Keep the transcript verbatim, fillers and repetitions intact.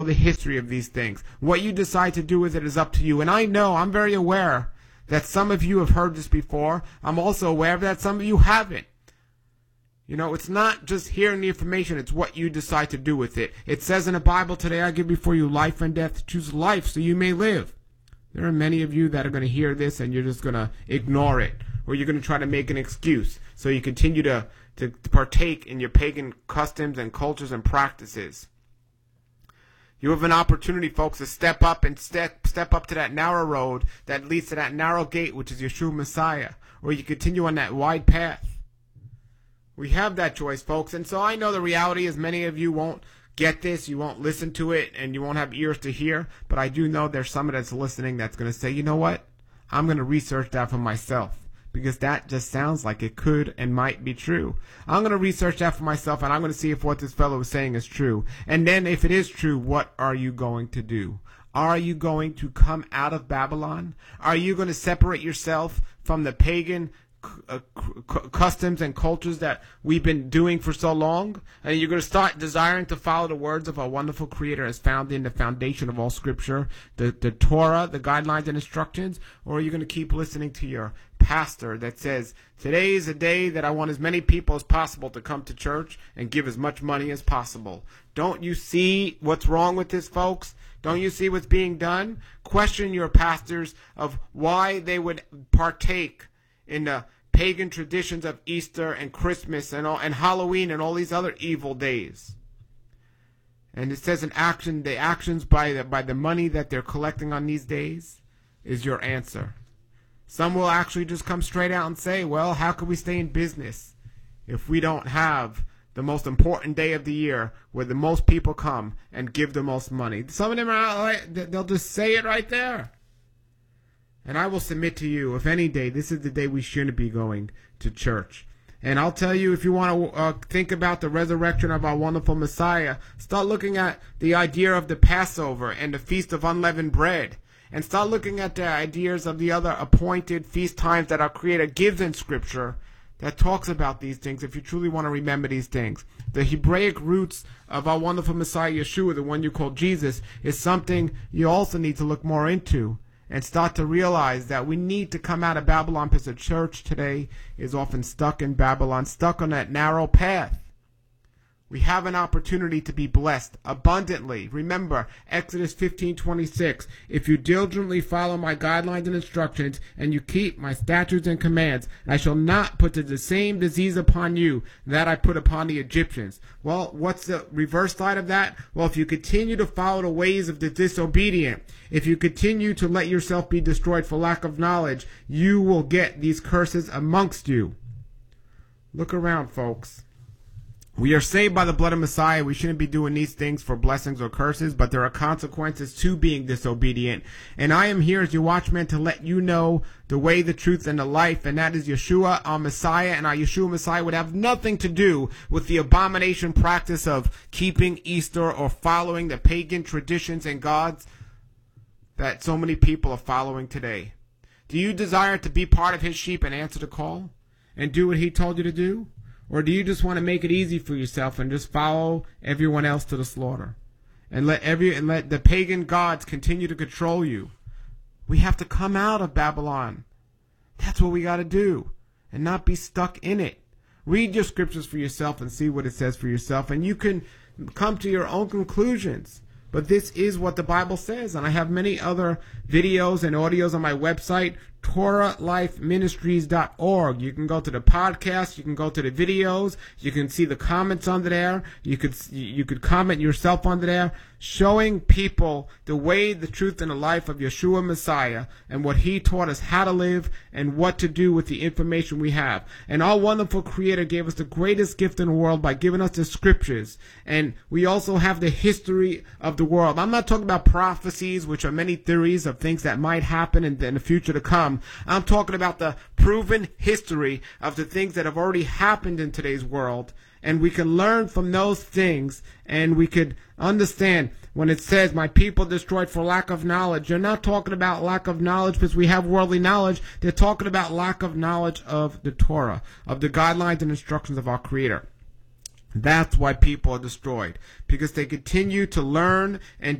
the history of these things. What you decide to do with it is up to you. And I know, I'm very aware that some of you have heard this before. I'm also aware that some of you haven't. You know, it's not just hearing the information, it's what you decide to do with it. It says in the Bible, today I give before you life and death. Choose life so you may live. There are many of you that are going to hear this and you're just going to ignore it. Or you're going to try to make an excuse. So you continue to, to partake in your pagan customs and cultures and practices. You have an opportunity, folks, to step up and step, step up to that narrow road that leads to that narrow gate, which is Yeshua Messiah. Or you continue on that wide path. We have that choice, folks. And so I know the reality is many of you won't get this, you won't listen to it, and you won't have ears to hear. But I do know there's someone that's listening that's going to say, you know what? I'm going to research that for myself. Because that just sounds like it could and might be true. I'm going to research that for myself, and I'm going to see if what this fellow is saying is true. And then if it is true, what are you going to do? Are you going to come out of Babylon? Are you going to separate yourself from the pagan Uh, customs and cultures that we've been doing for so long, and you're going to start desiring to follow the words of our wonderful Creator as found in the foundation of all Scripture, the, the Torah, the guidelines and instructions, or are you going to keep listening to your pastor that says, today is a day that I want as many people as possible to come to church and give as much money as possible? Don't you see what's wrong with this, folks? Don't you see what's being done? Question your pastors of why they would partake in the pagan traditions of Easter and Christmas and all, and Halloween and all these other evil days. And it says in action, the actions by the, by the money that they're collecting on these days is your answer. Some will actually just come straight out and say, well, how can we stay in business if we don't have the most important day of the year where the most people come and give the most money? Some of them are, they'll just say it right there. And I will submit to you, if any day, this is the day we shouldn't be going to church. And I'll tell you, if you want to uh, think about the resurrection of our wonderful Messiah, start looking at the idea of the Passover and the Feast of Unleavened Bread. And start looking at the ideas of the other appointed feast times that our Creator gives in Scripture that talks about these things, if you truly want to remember these things. The Hebraic roots of our wonderful Messiah, Yeshua, the one you call Jesus, is something you also need to look more into. And start to realize that we need to come out of Babylon, because the church today is often stuck in Babylon, stuck on that narrow path. We have an opportunity to be blessed abundantly. Remember, Exodus fifteen twenty-six. If you diligently follow my guidelines and instructions, and you keep my statutes and commands, I shall not put the same disease upon you that I put upon the Egyptians. Well, what's the reverse side of that? Well, if you continue to follow the ways of the disobedient, if you continue to let yourself be destroyed for lack of knowledge, you will get these curses amongst you. Look around, folks. We are saved by the blood of Messiah. We shouldn't be doing these things for blessings or curses, but there are consequences to being disobedient. And I am here as your watchman to let you know the way, the truth, and the life, and that is Yeshua, our Messiah. And our Yeshua Messiah would have nothing to do with the abomination practice of keeping Easter or following the pagan traditions and gods that so many people are following today. Do you desire to be part of his sheep and answer the call and do what he told you to do? Or do you just want to make it easy for yourself and just follow everyone else to the slaughter? And let every and let the pagan gods continue to control you? We have to come out of Babylon. That's what we got to do. And not be stuck in it. Read your scriptures for yourself and see what it says for yourself. And you can come to your own conclusions. But this is what the Bible says. And I have many other videos and audios on my website, Torah Life Ministries dot org. You can go to the podcast, you can go to the videos, you can see the comments under there, you could you could comment yourself under there, showing people the way, the truth, and the life of Yeshua Messiah and what he taught us how to live and what to do with the information we have. And our wonderful Creator gave us the greatest gift in the world by giving us the scriptures. And we also have the history of the world. I'm not talking about prophecies, which are many theories of things that might happen in, in the future to come. I'm talking about the proven history of the things that have already happened in today's world. And we can learn from those things, and we could understand when it says, my people destroyed for lack of knowledge. They're not talking about lack of knowledge because we have worldly knowledge. They're talking about lack of knowledge of the Torah, of the guidelines and instructions of our Creator. That's why people are destroyed, because they continue to learn and